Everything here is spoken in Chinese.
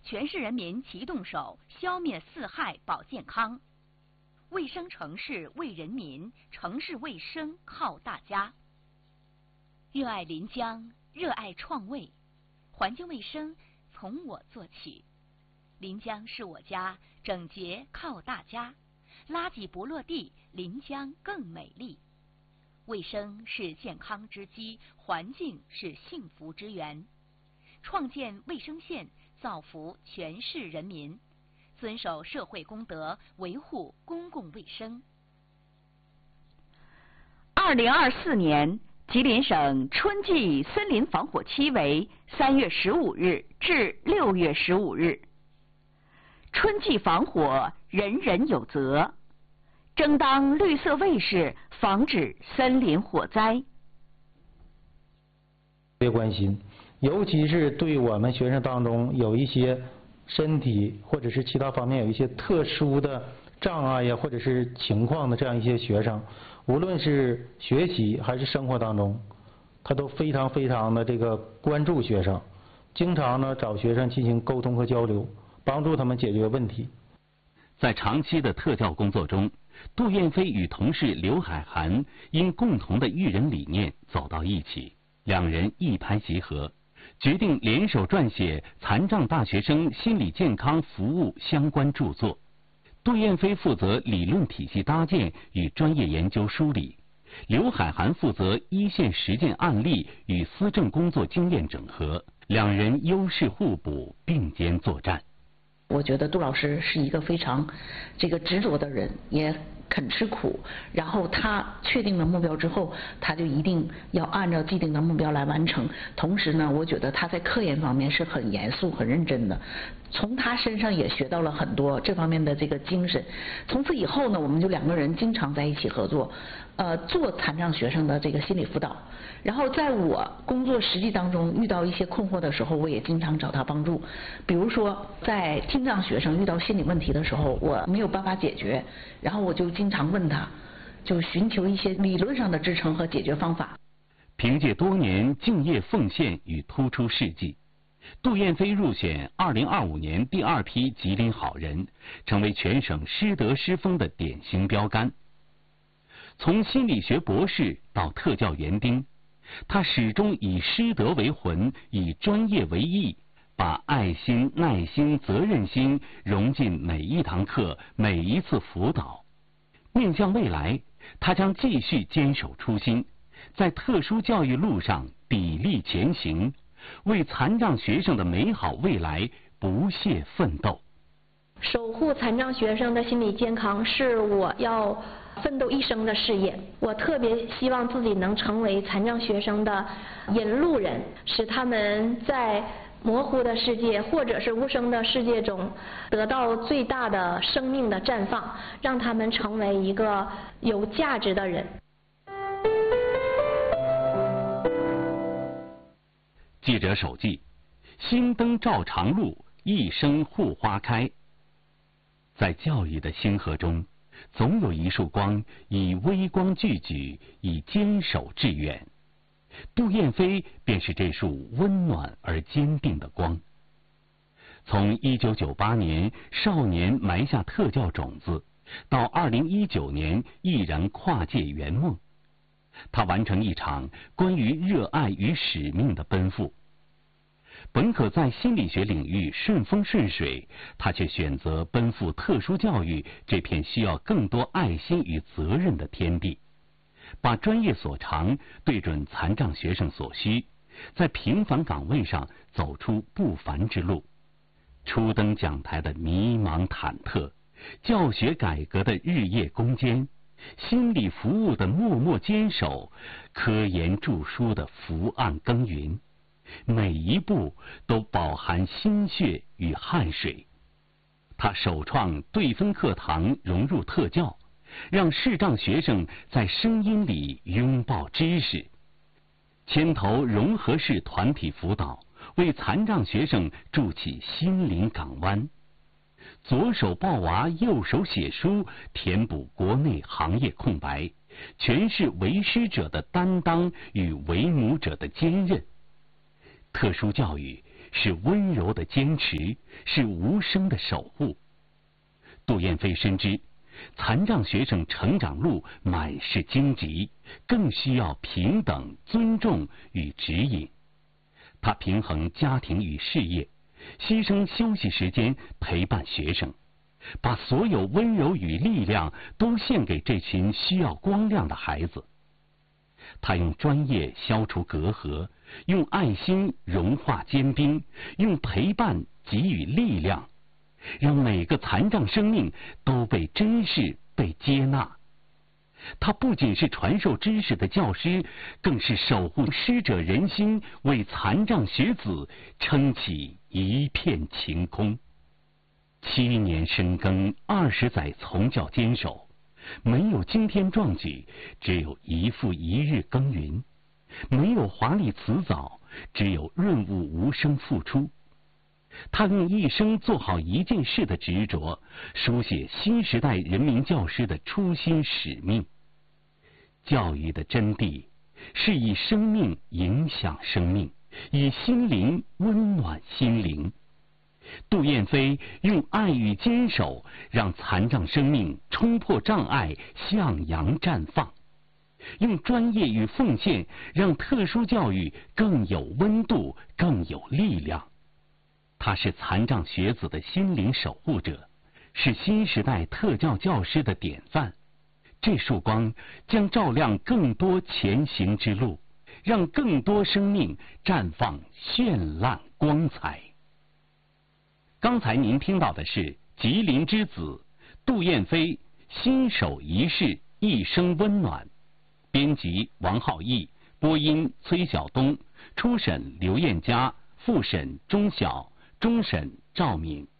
全市人民齐动手，消灭四害，保健康。卫生城市为人民，城市卫生靠大家。热爱临江，热爱创卫，环境卫生从我做起。临江是我家，整洁靠大家。垃圾不落地，临江更美丽。卫生是健康之基，环境是幸福之源。创建卫生县，造福全市人民，遵守社会公德，维护公共卫生。2024年，吉林省春季森林防火期为3月15日至6月15日。春季防火，人人有责，争当绿色卫士，防止森林火灾。 特别关心，尤其是对我们学生当中有一些身体或者是其他方面有一些特殊的障碍呀，或者是情况的这样一些学生，无论是学习还是生活当中，他都非常的这个关注学生，经常呢找学生进行沟通和交流，帮助他们解决问题。 在长期的特教工作中，杜燕飞与同事刘海涵因共同的育人理念走到一起，两人一拍即合，决定联手撰写残障大学生心理健康服务相关著作。杜燕飞负责理论体系搭建与专业研究梳理，刘海涵负责一线实践案例与思政工作经验整合，两人优势互补，并肩作战。 我觉得杜老师是一个非常执着的人，也肯吃苦，然后他确定了目标之后，他就一定要按照既定的目标来完成。同时呢，我觉得他在科研方面是很严肃、很认真的，从他身上也学到了很多这方面的精神。从此以后呢，我们就两个人经常在一起合作，做残障学生的心理辅导。然后在我工作实际当中遇到一些困惑的时候，我也经常找他帮助。比如说在听障学生遇到心理问题的时候，我没有办法解决，然后我就经常问他，就寻求一些理论上的支撑和解决方法。 凭借多年敬业奉献与突出事迹，杜燕飞入选2025年第2批吉林好人，成为全省师德师风的典型标杆。从心理学博士到特教园丁，他始终以师德为魂，以专业为义，把爱心、耐心、责任心融进每一堂课、每一次辅导。面向未来，他将继续坚守初心，在特殊教育路上砥砺前行，为残障学生的美好未来不懈奋斗。 守护残障学生的心理健康是我要奋斗一生的事业。我特别希望自己能成为残障学生的引路人，使他们在模糊的世界或者是无声的世界中得到最大的生命的绽放，让他们成为一个有价值的人。 记者手记：新灯照常路，一生护花开。在教育的星河中，总有一束光以微光聚举，以坚守致远。杜燕飞便是这束温暖而坚定的光。从1998年少年埋下特教种子，到2019年毅然跨界圆梦，他完成一场关于热爱与使命的奔赴。本可在心理学领域顺风顺水，他却选择奔赴特殊教育这片需要更多爱心与责任的天地，把专业所长对准残障学生所需，在平凡岗位上走出不凡之路。初登讲台的迷茫忐忑，教学改革的日夜攻坚，心理服务的默默坚守，科研著书的伏案耕耘，每一步都饱含心血与汗水。他首创对分课堂融入特教，让视障学生在声音里拥抱知识，牵头融合式团体辅导，为残障学生筑起心灵港湾。左手抱娃，右手写书，填补国内行业空白，诠释为师者的担当与为母者的坚韧。特殊教育是温柔的坚持，是无声的守护。杜燕飞深知，残障学生成长路满是荆棘，更需要平等、尊重与指引。他平衡家庭与事业，牺牲休息时间陪伴学生，把所有温柔与力量都献给这群需要光亮的孩子。他用专业消除隔阂，用爱心融化坚冰，用陪伴给予力量，让每个残障生命都被珍视、被接纳。他不仅是传授知识的教师，更是守护师者仁心，为残障学子撑起一片晴空。7年深耕，20载从教坚守，没有惊天壮举，只有一复一日耕耘；没有华丽辞藻，只有润物无声付出。他用一生做好一件事的执着，书写新时代人民教师的初心使命。教育的真谛是以生命影响生命，以心灵温暖心灵。杜燕飞用爱与坚守，让残障生命冲破障碍，向阳绽放；用专业与奉献，让特殊教育更有温度，更有力量。他是残障学子的心灵守护者，是新时代特教教师的典范。这束光将照亮更多前行之路，让更多生命绽放绚烂光彩。刚才您听到的是吉林之子杜燕飞心守一世，一生温暖。编辑王浩毅，播音崔晓东，初审刘艳佳，复审钟晓，终审赵敏。